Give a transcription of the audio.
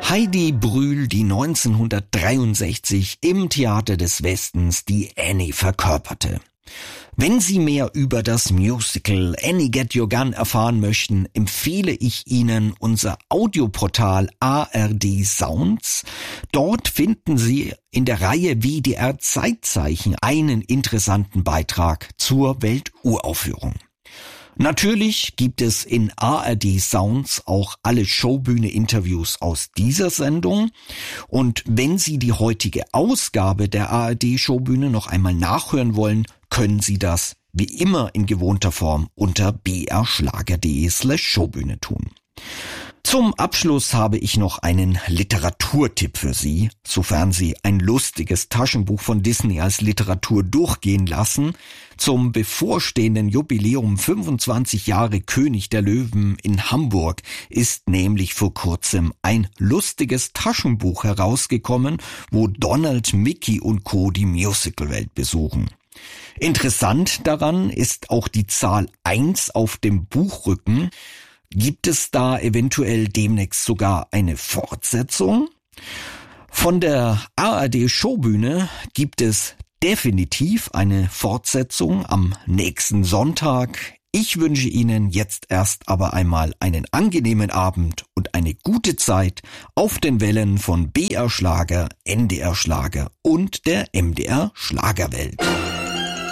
Heidi Brühl, die 1963 im Theater des Westens die Annie verkörperte. Wenn Sie mehr über das Musical Annie Get Your Gun erfahren möchten, empfehle ich Ihnen unser Audioportal ARD Sounds. Dort finden Sie in der Reihe WDR Zeitzeichen einen interessanten Beitrag zur Welturaufführung. Natürlich gibt es in ARD Sounds auch alle Showbühne-Interviews aus dieser Sendung. Und wenn Sie die heutige Ausgabe der ARD Showbühne noch einmal nachhören wollen, können Sie das wie immer in gewohnter Form unter brschlager.de/Showbühne tun. Zum Abschluss habe ich noch einen Literaturtipp für Sie, sofern Sie ein lustiges Taschenbuch von Disney als Literatur durchgehen lassen. Zum bevorstehenden Jubiläum 25 Jahre König der Löwen in Hamburg ist nämlich vor kurzem ein lustiges Taschenbuch herausgekommen, wo Donald, Mickey und Co. die Musicalwelt besuchen. Interessant daran ist auch die Zahl 1 auf dem Buchrücken. Gibt es da eventuell demnächst sogar eine Fortsetzung? Von der ARD Showbühne gibt es definitiv eine Fortsetzung am nächsten Sonntag. Ich wünsche Ihnen jetzt erst aber einmal einen angenehmen Abend und eine gute Zeit auf den Wellen von BR Schlager, NDR Schlager und der MDR Schlagerwelt.